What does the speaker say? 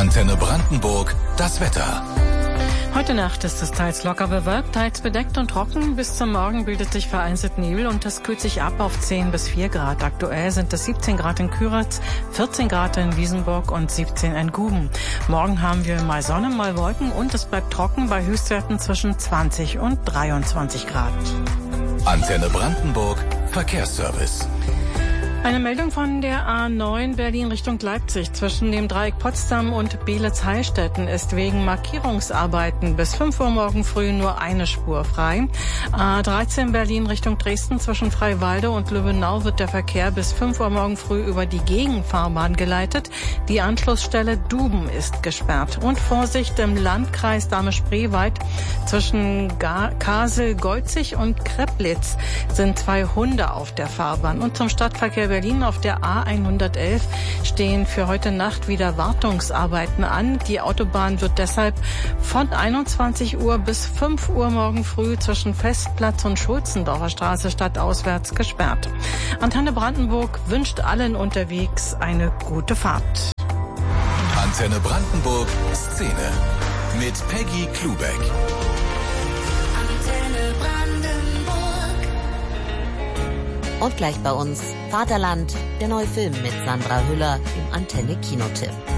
Antenne Brandenburg, das Wetter. Heute Nacht ist es teils locker bewölkt, teils bedeckt und trocken. Bis zum Morgen bildet sich vereinzelt Nebel und es kühlt sich ab auf 10 bis 4 Grad. Aktuell sind es 17 Grad in Küritz, 14 Grad in Wiesenburg und 17 in Guben. Morgen haben wir mal Sonne, mal Wolken und es bleibt trocken bei Höchstwerten zwischen 20 und 23 Grad. Antenne Brandenburg, Verkehrsservice. Eine Meldung von der A9 Berlin Richtung Leipzig. Zwischen dem Dreieck Potsdam und Beelitz-Heilstätten ist wegen Markierungsarbeiten bis 5 Uhr morgen früh nur eine Spur frei. A13 Berlin Richtung Dresden zwischen Freiwalde und Löwenau wird der Verkehr bis 5 Uhr morgen früh über die Gegenfahrbahn geleitet. Die Anschlussstelle Duben ist gesperrt. Und Vorsicht im Landkreis Dahme-Spreewald zwischen Kasel-Golzig und Kreplitz sind 2 Hunde auf der Fahrbahn. Und zum Stadtverkehr Berlin auf der A111 stehen für heute Nacht wieder Wartungsarbeiten an. Die Autobahn wird deshalb von 21 Uhr bis 5 Uhr morgen früh zwischen Festplatz und Schulzendorfer Straße stadtauswärts gesperrt. Antenne Brandenburg wünscht allen unterwegs eine gute Fahrt. Antenne Brandenburg, Szene mit Peggy Klubeck. Und gleich bei uns Vaterland, der neue Film mit Sandra Hüller im Antenne-Kinotipp.